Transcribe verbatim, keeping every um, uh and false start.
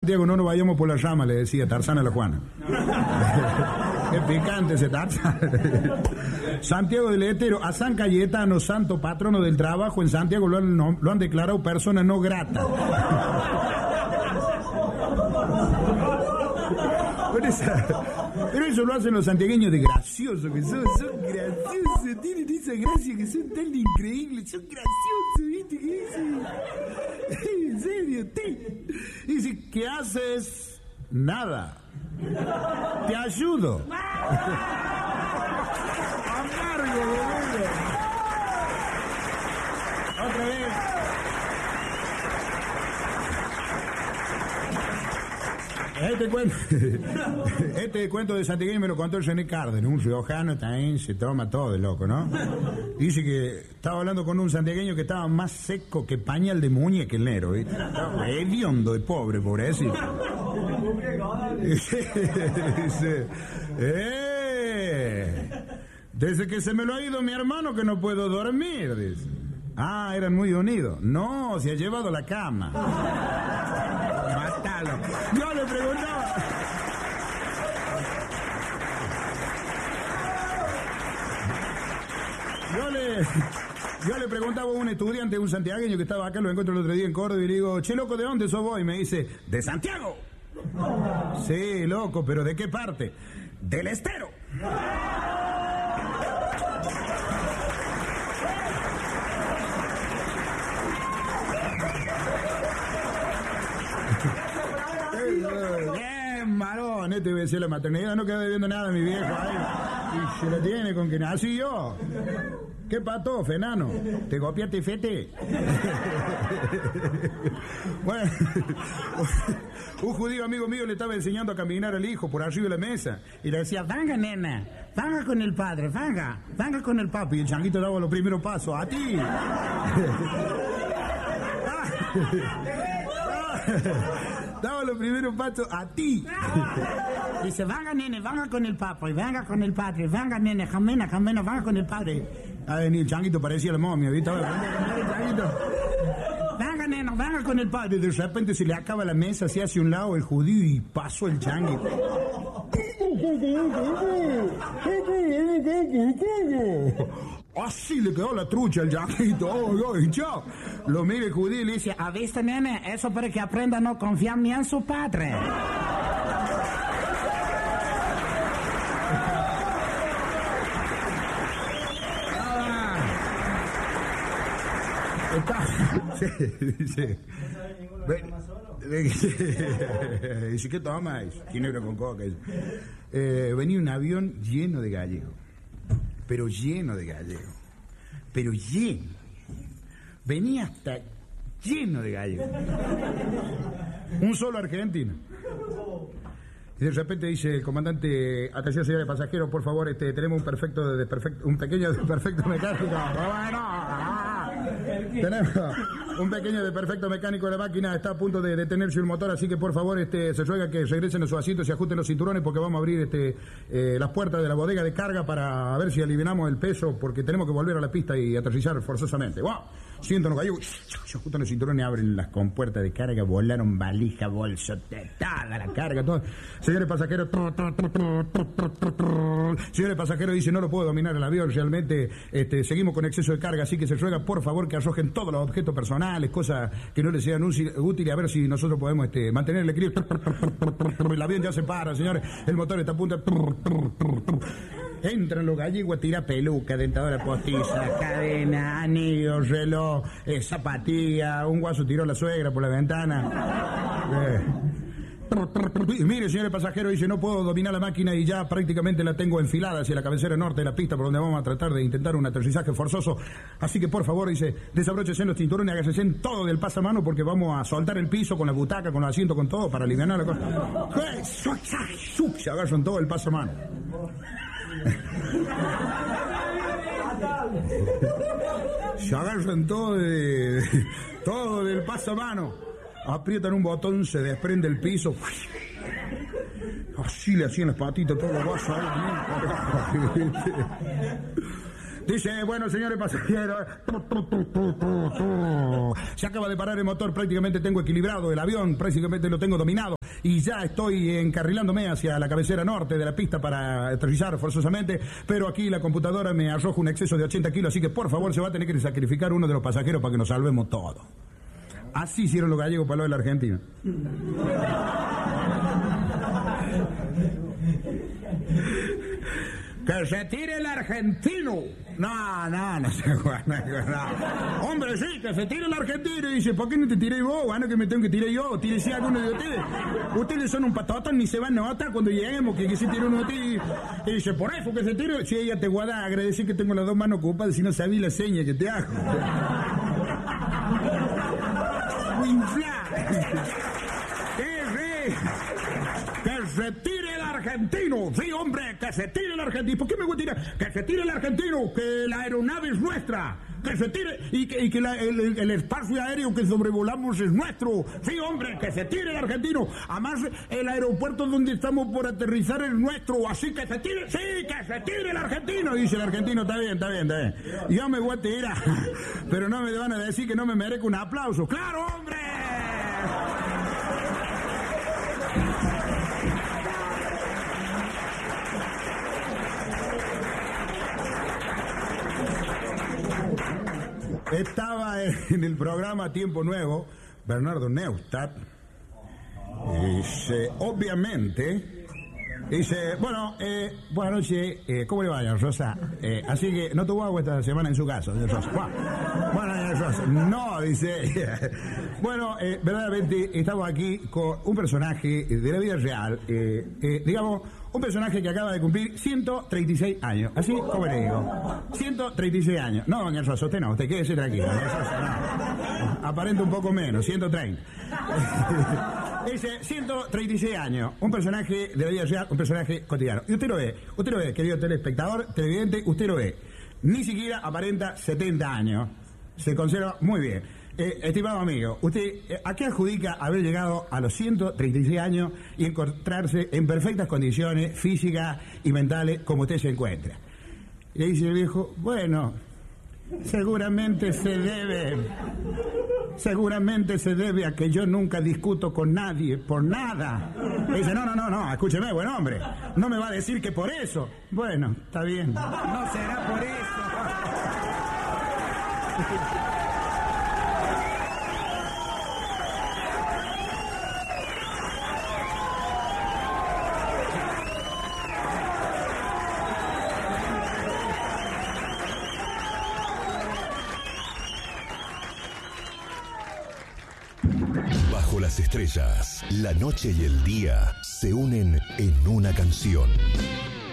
Santiago, no nos vayamos por la rama, le decía Tarzán a la Juana. Qué picante ese Tarzán. Santiago del Estero, a San Cayetano, santo patrono del trabajo, en Santiago lo han, no, lo han declarado persona no grata. Pero, esa, pero eso lo hacen los santiagueños de graciosos, que son, son graciosos, tienen esa gracia que son tan increíbles, son graciosos, ¿viste? ¿Qué dicen? En serio, te dice, ¿qué haces? Nada. Te ayudo. Amargo, boludo. Otra vez. Este cuento, este cuento de Santiago me lo contó el René Cárdenas, un riojano también se toma todo de loco, ¿no? Dice que estaba hablando con un santiagueño que estaba más seco que pañal de muñeca el negro, ¿viste? Estaba hediondo y pobre, pobrecito. Dice, ¡eh! Desde que se me lo ha ido mi hermano que no puedo dormir, dice. Ah, eran muy unidos. No, se ha llevado la cama. Mátalo. Yo le preguntaba. Yo le, yo le preguntaba a un estudiante, un santiagueño que estaba acá, lo encuentro el otro día en Córdoba, y le digo, che, loco, ¿de dónde sos vos? Y me dice, de Santiago. Sí, loco, pero ¿de qué parte? Del Estero. Bien, marón, este me decía la maternidad, no queda debiendo nada a mi viejo ahí. Y se lo tiene con que nací yo. ¿Qué pato, fenano? ¿Te copiaste, fete? Bueno, un judío amigo mío le estaba enseñando a caminar al hijo por arriba de la mesa y le decía, venga, nena, venga con el padre, venga, venga con el papi. Y el changuito daba los primeros pasos, a ti. Daba los primeros pasos a ti. Dice, venga, nene, venga con el papi, venga con el padre, venga, nene, camina, camina, venga con el padre. A venir, el changuito parecía la momia, ¿viste? Venga, nena, venga con el padre. De repente se le acaba la mesa, se hace un lado el judío y pasó el changuito. Así le quedó la trucha al changuito. Oh, oh, chao. Lo mira el judío y le dice, ¿ha visto, nene? Eso para que aprenda a no confiar ni en su padre. Sí, sí. Dice, ¿qué tomas? Ginebra con coca. Eh, venía un avión lleno de gallegos, pero lleno de gallegos, pero lleno. Venía hasta lleno de gallegos. Un solo argentino. Y de repente dice el comandante, atención señores pasajeros, por favor, este, tenemos un perfecto de perfecto, un pequeño de perfecto mecánico. Tenemos un pequeño de perfecto mecánico de la máquina, está a punto de detenerse el motor, así que por favor este, se ruega que regresen a sus asientos y ajusten los cinturones porque vamos a abrir este, eh, las puertas de la bodega de carga para ver si aliviamos el peso porque tenemos que volver a la pista y aterrizar forzosamente. ¡Wow! Sienten los gallegos, se ajustan los cinturones, abren las compuertas de carga, volaron valija, bolso, toda la carga, todo. Señores pasajeros, señores pasajeros, dice, no lo puedo dominar el avión, realmente este, seguimos con exceso de carga, así que se ruega por favor que arrojen todos los objetos personales, cosas que no les sean útiles, a ver si nosotros podemos este, mantener el equilibrio. El avión ya se para, señores, el motor está a punto de... Entran los gallegos a tirar peluca, dentadora postiza, cadena, anillos, reloj, eh, zapatilla, un guaso tiró a la suegra por la ventana. Eh. Mire, señores pasajeros, dice, no puedo dominar la máquina y ya prácticamente la tengo enfilada hacia la cabecera norte de la pista por donde vamos a tratar de intentar un aterrizaje forzoso. Así que, por favor, dice, desabróchese los cinturones, hágase en todo del pasamano porque vamos a soltar el piso con la butaca, con los asientos, con todo para aliviar la cosa. Se agarran todo el pasamano. Se agarran todo de, todo del pasamano, aprietan un botón, se desprende el piso, así le hacían las patitas todos los vasos ahí. Dice, bueno, señores pasajeros, se acaba de parar el motor, prácticamente tengo equilibrado el avión, prácticamente lo tengo dominado y ya estoy encarrilándome hacia la cabecera norte de la pista para aterrizar forzosamente, pero aquí la computadora me arroja un exceso de ochenta kilos, así que por favor se va a tener que sacrificar uno de los pasajeros para que nos salvemos todos. Así hicieron los gallegos para lo de la Argentina. Que se tire el argentino. No, no, no se juega. No, no. Hombre, sí, que se tire el argentino. Y dice, ¿por qué no te tiré vos? Bueno, que me tengo que tirar yo. Tírese alguno de ustedes. Ustedes son un patotón, ni se van a notar cuando lleguemos que, que se tire uno de ustedes. Y dice, por eso que se tire. Si ella te guarda, agradecer que tengo las dos manos ocupadas, si no sabía la seña que te hago. ¡Qué rey! ¡Que se tire el argentino! Sí, hombre, que se tire el argentino. ¿Por qué me voy a tirar? ¡Que se tire el argentino! ¡Que la aeronave es nuestra! ¡Que se tire! Y que, y que la, el, el espacio aéreo que sobrevolamos es nuestro. Sí, hombre, que se tire el argentino. Además, el aeropuerto donde estamos por aterrizar es nuestro. Así que se tire. ¡Sí, que se tire el argentino! Dice el argentino, está bien, está bien, está bien. Yo me voy a tirar. Pero no me van a decir que no me merezco un aplauso. ¡Claro, hombre! Estaba en el programa Tiempo Nuevo Bernardo Neustadt. Dice, obviamente, dice, bueno, eh, buenas noches, eh, ¿cómo le va, doña Rosa? Eh, así que no tuvo agua esta semana en su caso, doña Rosa. Bueno, bueno, doña Rosa, no, dice. Bueno, eh, verdaderamente estamos aquí con un personaje de la vida real, eh, eh, digamos, un personaje que acaba de cumplir ciento treinta y seis años, así como le digo, ciento treinta y seis años. No, doña Rosa, usted no, usted quédese tranquilo, doña Rosa, no. Aparenta un poco menos, ciento treinta. Dice, ciento treinta y seis años, un personaje de la vida real, un personaje cotidiano. Y usted lo ve, usted lo ve, querido telespectador, televidente, usted lo ve. Ni siquiera aparenta setenta años, se conserva muy bien. Eh, estimado amigo, ¿usted eh, a qué adjudica haber llegado a los ciento treinta y seis años y encontrarse en perfectas condiciones físicas y mentales como usted se encuentra? Y dice el viejo, bueno, seguramente se debe, seguramente se debe a que yo nunca discuto con nadie por nada. Y dice, no, no, no, no, escúcheme, buen hombre, no me va a decir que por eso. Bueno, está bien, no será por eso. Bajo las estrellas, la noche y el día se unen en una canción.